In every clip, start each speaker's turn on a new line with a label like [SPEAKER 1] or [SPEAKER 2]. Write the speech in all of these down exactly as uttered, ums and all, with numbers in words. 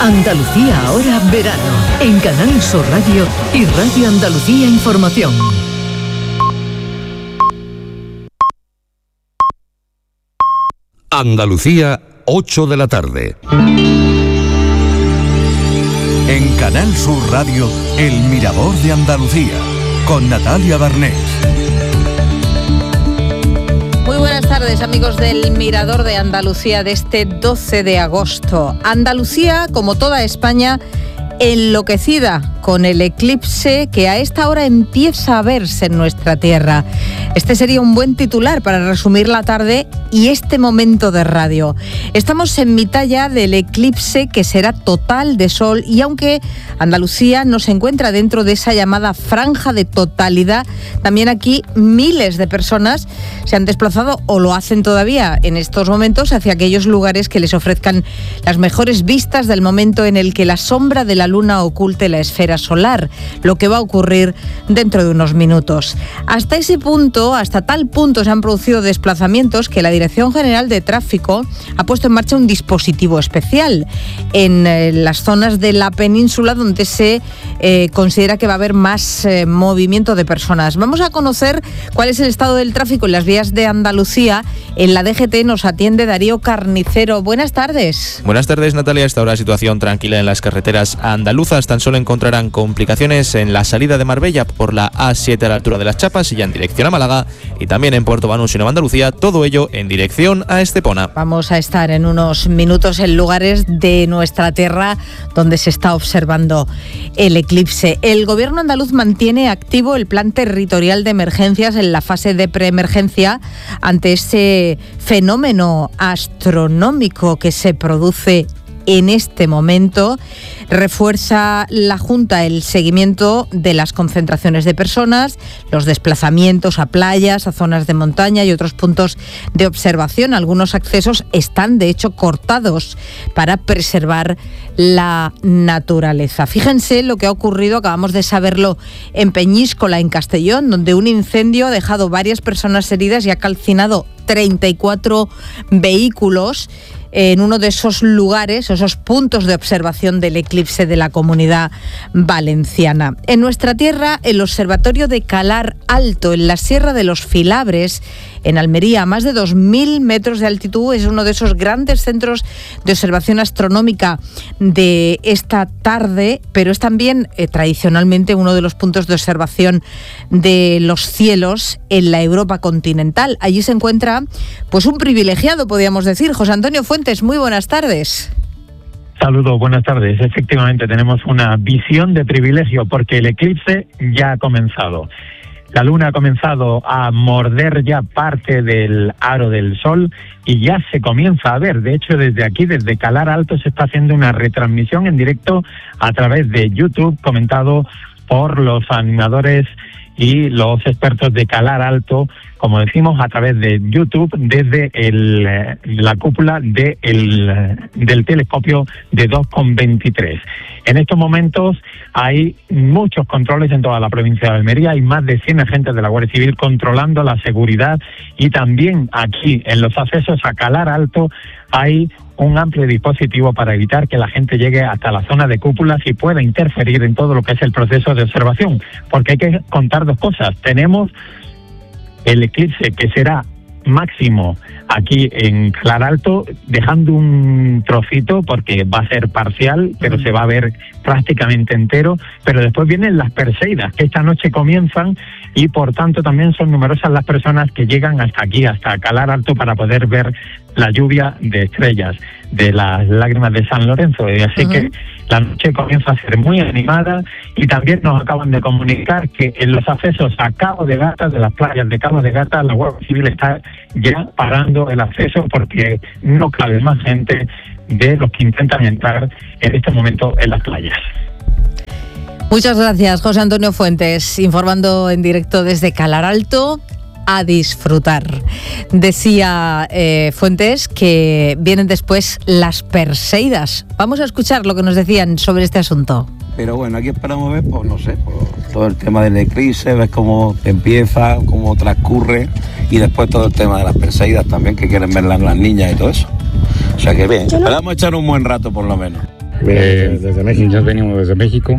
[SPEAKER 1] Andalucía ahora verano, en Canal Sur Radio y Radio Andalucía Información.
[SPEAKER 2] Andalucía, ocho de la tarde.
[SPEAKER 3] En Canal Sur Radio, El Mirador de Andalucía, con Natalia Barnés.
[SPEAKER 4] Muy buenas tardes, amigos del Mirador de Andalucía de este doce de agosto. Andalucía, como toda España, enloquecida con el eclipse que a esta hora empieza a verse en nuestra tierra. Este sería un buen titular para resumir la tarde y este momento de radio. Estamos en mitad ya del eclipse que será total de sol, y aunque Andalucía no se encuentra dentro de esa llamada franja de totalidad, también aquí miles de personas se han desplazado o lo hacen todavía en estos momentos hacia aquellos lugares que les ofrezcan las mejores vistas del momento en el que la sombra de la luna oculte la esfera solar, lo que va a ocurrir dentro de unos minutos. Hasta ese punto, hasta tal punto se han producido desplazamientos que la Dirección General de Tráfico ha puesto en marcha un dispositivo especial en eh, las zonas de la península donde se eh, considera que va a haber más eh, movimiento de personas. Vamos a conocer cuál es el estado del tráfico en las vías de Andalucía. En la D G T nos atiende Darío Carnicero. Buenas tardes.
[SPEAKER 5] Buenas tardes, Natalia. Esta hora situación tranquila en las carreteras andaluzas. Tan solo encontrarán complicaciones en la salida de Marbella por la A siete a la altura de Las Chapas y ya en dirección a Málaga, y también en Puerto Banús y Nueva Andalucía, todo ello en dirección a Estepona.
[SPEAKER 4] Vamos a estar en unos minutos en lugares de nuestra tierra donde se está observando el eclipse. El gobierno andaluz mantiene activo el plan territorial de emergencias en la fase de preemergencia ante ese fenómeno astronómico que se produce en este momento. Refuerza la Junta el seguimiento de las concentraciones de personas, los desplazamientos a playas, a zonas de montaña y otros puntos de observación. Algunos accesos están, de hecho, cortados para preservar la naturaleza. Fíjense lo que ha ocurrido, acabamos de saberlo, en Peñíscola, en Castellón, donde un incendio ha dejado varias personas heridas y ha calcinado treinta y cuatro vehículos en uno de esos lugares, esos puntos de observación del eclipse de la Comunidad Valenciana. En nuestra tierra, el Observatorio de Calar Alto, en la Sierra de los Filabres, en Almería, a más de dos mil metros de altitud, es uno de esos grandes centros de observación astronómica de esta tarde, pero es también eh, tradicionalmente uno de los puntos de observación de los cielos en la Europa continental. Allí se encuentra pues un privilegiado, podríamos decir, José Antonio Fuentes. Muy buenas tardes.
[SPEAKER 6] Saludos, buenas tardes. Efectivamente, tenemos una visión de privilegio porque el eclipse ya ha comenzado. La luna ha comenzado a morder ya parte del aro del sol y ya se comienza a ver. De hecho, desde aquí, desde Calar Alto, se está haciendo una retransmisión en directo a través de YouTube, comentado por los animadores y los expertos de Calar Alto, como decimos, a través de YouTube, desde el, la cúpula de el, del telescopio de dos coma veintitrés. En estos momentos hay muchos controles en toda la provincia de Almería, hay más de cien agentes de la Guardia Civil controlando la seguridad, y también aquí en los accesos a Calar Alto hay un amplio dispositivo para evitar que la gente llegue hasta la zona de cúpulas y pueda interferir en todo lo que es el proceso de observación, porque hay que contar dos cosas. Tenemos el eclipse que será máximo aquí en Calar Alto, dejando un trocito porque va a ser parcial, pero se va a ver prácticamente entero, pero después vienen las Perseidas, que esta noche comienzan, y por tanto también son numerosas las personas que llegan hasta aquí, hasta Calar Alto, para poder ver la lluvia de estrellas, de las lágrimas de San Lorenzo. Y así uh-huh. que la noche comienza a ser muy animada, y también nos acaban de comunicar que en los accesos a Cabo de Gata, de las playas de Cabo de Gata, la Guardia Civil está ya parando el acceso porque no cabe más gente de los que intentan entrar en este momento en las playas.
[SPEAKER 4] Muchas gracias, José Antonio Fuentes, informando en directo desde Calar Alto. A disfrutar. Decía eh, Fuentes que vienen después las Perseidas. Vamos a escuchar lo que nos decían sobre este asunto.
[SPEAKER 7] Pero bueno, aquí esperamos ver, pues no sé, pues, todo el tema del eclipse, ver cómo empieza, cómo transcurre, y después todo el tema de las Perseidas también, que quieren ver las, las niñas y todo eso. O sea que bien, esperamos echar un buen rato por lo menos.
[SPEAKER 8] Eh, desde México. Nos venimos desde México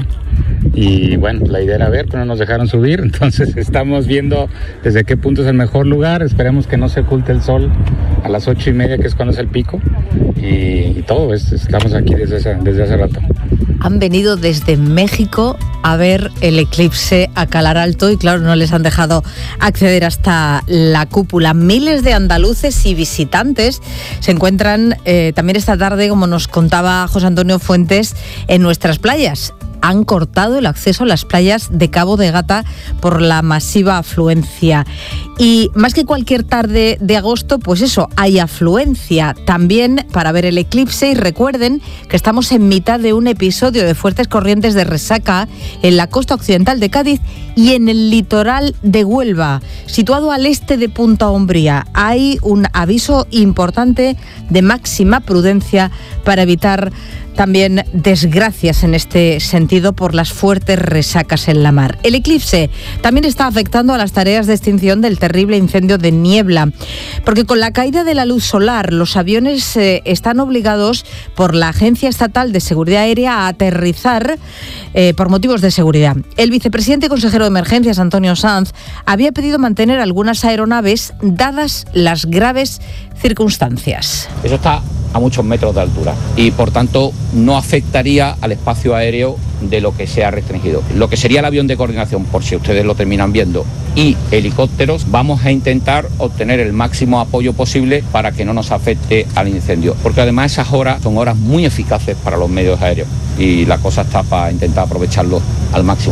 [SPEAKER 8] y bueno, la idea era ver, pero no nos dejaron subir, entonces estamos viendo desde qué punto es el mejor lugar. Esperemos que no se oculte el sol a las ocho y media, que es cuando es el pico, y, y todo, es, estamos aquí desde, esa, desde hace rato.
[SPEAKER 4] Han venido desde México a ver el eclipse a Calar Alto y claro, no les han dejado acceder hasta la cúpula. Miles de andaluces y visitantes se encuentran eh, también esta tarde, como nos contaba José Antonio Fuentes, en nuestras playas. Han cortado el acceso a las playas de Cabo de Gata por la masiva afluencia. Y más que cualquier tarde de agosto, pues eso, hay afluencia también para ver el eclipse. Y recuerden que estamos en mitad de un episodio de fuertes corrientes de resaca en la costa occidental de Cádiz y en el litoral de Huelva. Situado al este de Punta Umbría, hay un aviso importante de máxima prudencia para evitar también desgracias en este sentido por las fuertes resacas en la mar. El eclipse también está afectando a las tareas de extinción del terrible incendio de Niebla, porque con la caída de la luz solar, los aviones eh, están obligados por la Agencia Estatal de Seguridad Aérea a aterrizar eh, por motivos de seguridad. El vicepresidente y consejero de Emergencias, Antonio Sanz, había pedido mantener algunas aeronaves dadas las graves circunstancias.
[SPEAKER 9] Eso está a muchos metros de altura y por tanto no afectaría al espacio aéreo de lo que se ha restringido. Lo que sería el avión de coordinación, por si ustedes lo terminan viendo, y helicópteros, vamos a intentar obtener el máximo apoyo posible para que no nos afecte al incendio, porque además esas horas son horas muy eficaces para los medios aéreos y la cosa está para intentar aprovecharlo al máximo.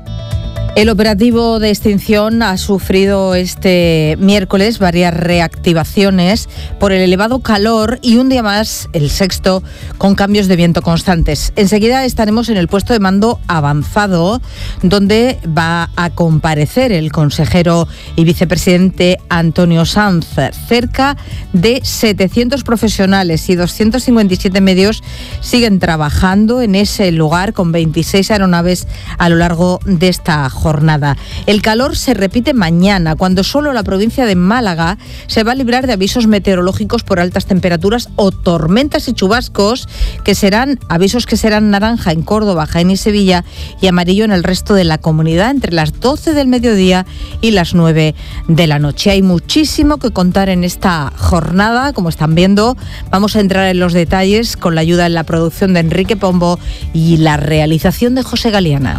[SPEAKER 4] El operativo de extinción ha sufrido este miércoles varias reactivaciones por el elevado calor y un día más, el sexto, con cambios de viento constantes. Enseguida estaremos en el puesto de mando avanzado, donde va a comparecer el consejero y vicepresidente Antonio Sanz. Cerca de setecientos profesionales y doscientos cincuenta y siete medios siguen trabajando en ese lugar con veintiséis aeronaves a lo largo de esta jornada. jornada. El calor se repite mañana, cuando solo la provincia de Málaga se va a librar de avisos meteorológicos por altas temperaturas o tormentas y chubascos, que serán avisos que serán naranja en Córdoba, Jaén y Sevilla, y amarillo en el resto de la comunidad entre las doce del mediodía y las nueve de la noche. Hay muchísimo que contar en esta jornada, como están viendo. Vamos a entrar en los detalles con la ayuda en la producción de Enrique Pombo y la realización de José Galeana.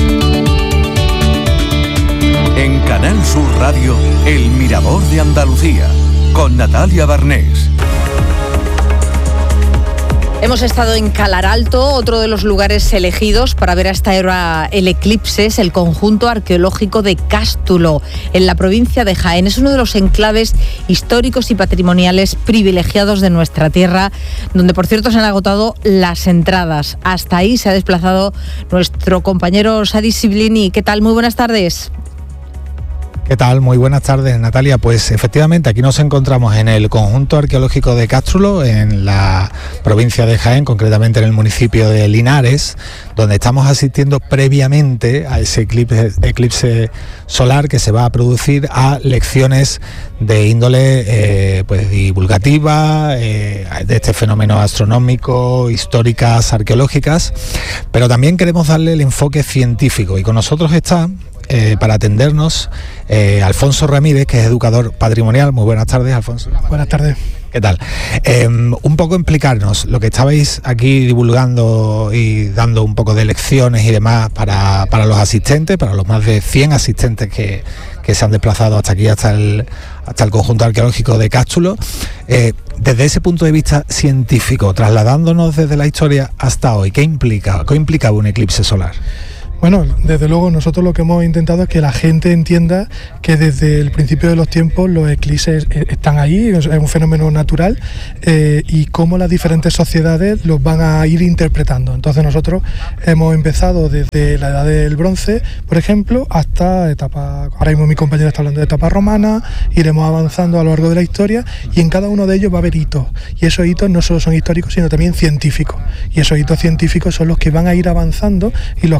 [SPEAKER 3] En Canal Sur Radio, El Mirador de Andalucía, con Natalia Barnés.
[SPEAKER 4] Hemos estado en Calar Alto, otro de los lugares elegidos para ver a esta hora el eclipse es el conjunto arqueológico de Cástulo, en la provincia de Jaén. Es uno de los enclaves históricos y patrimoniales privilegiados de nuestra tierra, donde por cierto se han agotado las entradas. Hasta ahí se ha desplazado nuestro compañero Sadi Siblini. ¿Qué tal? Muy buenas tardes.
[SPEAKER 10] ¿Qué tal? Muy buenas tardes, Natalia. Pues efectivamente, aquí nos encontramos en el conjunto arqueológico de Cástulo, en la provincia de Jaén, concretamente en el municipio de Linares, donde estamos asistiendo previamente a ese eclipse, eclipse solar que se va a producir, a lecciones de índole eh, pues divulgativa, eh, de este fenómeno astronómico, históricas, arqueológicas, pero también queremos darle el enfoque científico, y con nosotros está Eh, para atendernos eh, Alfonso Ramírez, que es educador patrimonial. Muy buenas tardes, Alfonso.
[SPEAKER 11] Buenas tardes.
[SPEAKER 10] ¿Qué tal? Eh, un poco explicarnos lo que estabais aquí divulgando y dando un poco de lecciones y demás para, para los asistentes, para los más de cien asistentes que, que se han desplazado hasta aquí, hasta el, hasta el conjunto arqueológico de Cástulo. Eh, desde ese punto de vista científico, trasladándonos desde la historia hasta hoy, ¿qué implica, qué implicaba un eclipse solar?
[SPEAKER 11] Bueno, desde luego nosotros lo que hemos intentado es que la gente entienda que desde el principio de los tiempos los eclipses están ahí, es un fenómeno natural, eh, y cómo las diferentes sociedades los van a ir interpretando. Entonces nosotros hemos empezado desde la edad del bronce, por ejemplo, hasta etapa, ahora mismo mi compañero está hablando de etapa romana, iremos avanzando a lo largo de la historia y en cada uno de ellos va a haber hitos, y esos hitos no solo son históricos sino también científicos, y esos hitos científicos son los que van a ir avanzando y los que van a dar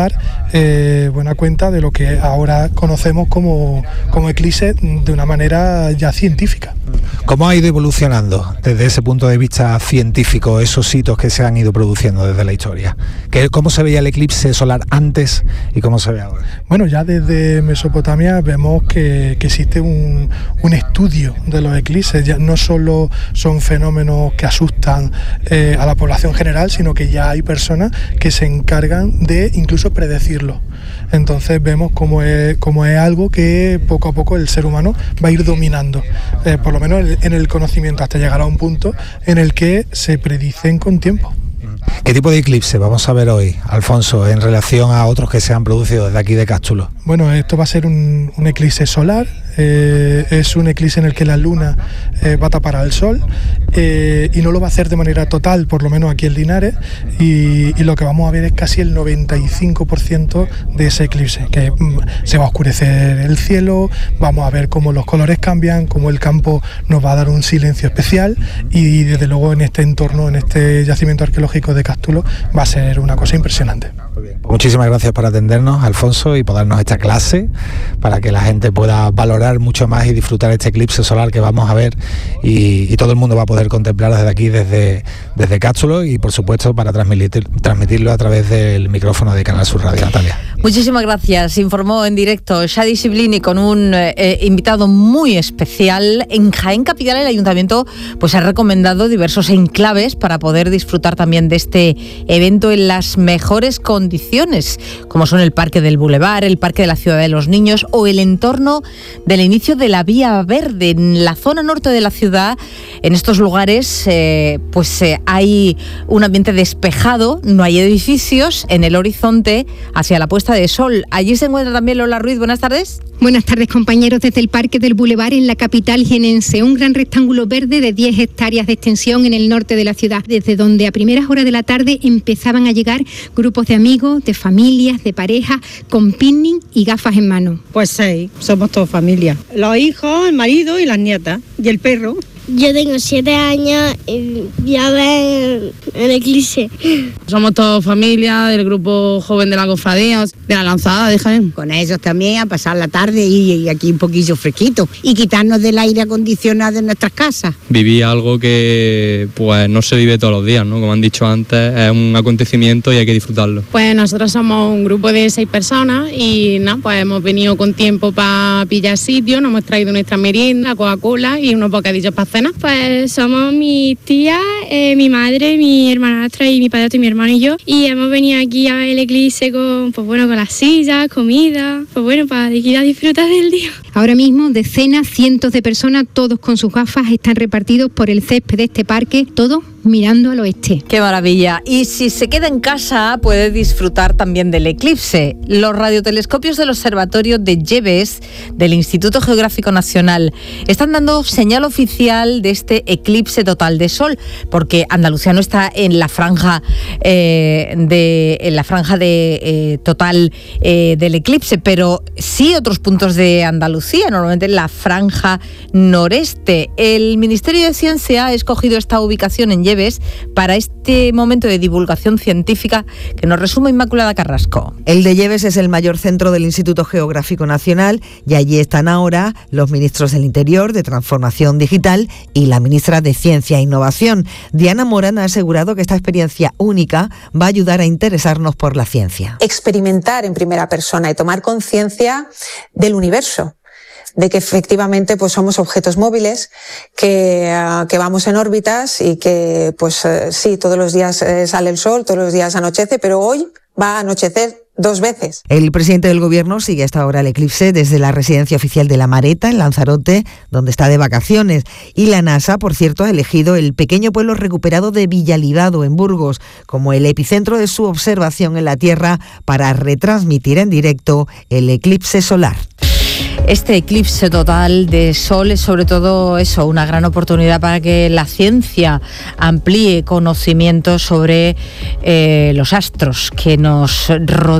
[SPEAKER 11] dar eh, buena cuenta de lo que ahora conocemos como, como eclipse de una manera ya científica.
[SPEAKER 10] ¿Cómo ha ido evolucionando desde ese punto de vista científico esos hitos que se han ido produciendo desde la historia? ¿Cómo se veía el eclipse solar antes y cómo se ve ahora?
[SPEAKER 11] Bueno, ya desde Mesopotamia vemos que, que existe un, un estudio de los eclipses. Ya no solo son fenómenos que asustan eh, a la población general, sino que ya hay personas que se encargan de incluso predecirlo. Entonces vemos como es, como es algo que poco a poco el ser humano va a ir dominando, eh, por lo menos en el conocimiento, hasta llegar a un punto en el que se predicen con tiempo.
[SPEAKER 10] ¿Qué tipo de eclipse vamos a ver hoy, Alfonso, en relación a otros que se han producido desde aquí de Cástulo?
[SPEAKER 11] Bueno, esto va a ser un, un eclipse solar, eh, es un eclipse en el que la luna eh, va a tapar al sol eh, y no lo va a hacer de manera total, por lo menos aquí en Linares, y, y lo que vamos a ver es casi el noventa y cinco por ciento de ese eclipse, que mm, se va a oscurecer el cielo, vamos a ver cómo los colores cambian, cómo el campo nos va a dar un silencio especial y desde luego en este entorno, en este yacimiento arqueológico de Cástulo, va a ser una cosa impresionante.
[SPEAKER 10] Muchísimas gracias por atendernos, Alfonso, y por darnos esta clase para que la gente pueda valorar mucho más y disfrutar este eclipse solar que vamos a ver y, y todo el mundo va a poder contemplar desde aquí, desde, desde Cástulo, y por supuesto para transmitir, transmitirlo a través del micrófono de Canal Sur Radio. Natalia.
[SPEAKER 4] Muchísimas gracias. Informó en directo Shadi Siblini con un eh, invitado muy especial. En Jaén Capital el Ayuntamiento pues ha recomendado diversos enclaves para poder disfrutar también de este evento en las mejores condiciones, como son el Parque del Boulevard, el Parque de la Ciudad de los Niños o el entorno del inicio de la Vía Verde. En la zona norte de la ciudad, en estos lugares, eh, pues eh, hay un ambiente despejado, no hay edificios en el horizonte hacia la puesta de sol. Allí se encuentra también Lola Ruiz. Buenas tardes.
[SPEAKER 12] Buenas tardes, compañeros. Desde el Parque del Boulevard en la capital jienense, un gran rectángulo verde de diez hectáreas de extensión en el norte de la ciudad, desde donde a primeras horas de la tarde empezaban a llegar grupos de amigos, de familias, de parejas, con picnic y gafas en mano.
[SPEAKER 13] Pues seis, somos todos familia. Los hijos, el marido y las nietas, y el perro.
[SPEAKER 14] Yo tengo siete años y ya ven el eclipse.
[SPEAKER 15] Somos todos familia del grupo joven de la cofradía, de la lanzada de Jaén.
[SPEAKER 16] Con ellos también a pasar la tarde y, y aquí un poquillo fresquito y quitarnos del aire acondicionado de nuestras casas.
[SPEAKER 17] Viví algo que pues no se vive todos los días, ¿no? Como han dicho antes, es un acontecimiento y hay que disfrutarlo.
[SPEAKER 15] Pues nosotros somos un grupo de seis personas y nada, pues hemos venido con tiempo para pillar sitio, nos hemos traído nuestra merienda, Coca-Cola y unos bocadillos para cenar.
[SPEAKER 18] Pues somos mi tía, eh, mi madre, mi hermanastra y mi padrastro y mi hermano y yo, y hemos venido aquí a ver el eclipse con, pues bueno, con las sillas, comida, pues bueno, para ir a disfrutar del día.
[SPEAKER 12] Ahora mismo decenas, cientos de personas, todos con sus gafas, están repartidos por el césped de este parque, todos mirando al oeste.
[SPEAKER 4] ¡Qué maravilla! Y si se queda en casa, puede disfrutar también del eclipse. Los radiotelescopios del Observatorio de Lleves del Instituto Geográfico Nacional están dando señal oficial de este eclipse total de sol, porque Andalucía no está en la franja eh, de en la franja de eh, total eh, del eclipse, pero sí otros puntos de Andalucía, normalmente en la franja noreste. El Ministerio de Ciencia ha escogido esta ubicación en Lleves para este momento de divulgación científica que nos resume Inmaculada Carrasco.
[SPEAKER 19] El de Lleves es el mayor centro del Instituto Geográfico Nacional y allí están ahora los ministros del Interior, de Transformación Digital y la ministra de Ciencia e Innovación. Diana Morán ha asegurado que esta experiencia única va a ayudar a interesarnos por la ciencia.
[SPEAKER 20] Experimentar en primera persona y tomar conciencia del universo, de que efectivamente pues somos objetos móviles, que, uh, que vamos en órbitas y que pues uh, sí, todos los días uh, sale el sol, todos los días anochece, pero hoy va a anochecer dos veces.
[SPEAKER 19] El presidente del gobierno sigue hasta ahora el eclipse desde la residencia oficial de La Mareta, en Lanzarote, donde está de vacaciones. Y la NASA, por cierto, ha elegido el pequeño pueblo recuperado de Villalidado, en Burgos, como el epicentro de su observación en la Tierra para retransmitir en directo el eclipse solar.
[SPEAKER 4] Este eclipse total de sol es sobre todo eso, una gran oportunidad para que la ciencia amplíe conocimientos sobre eh, los astros que nos rodean.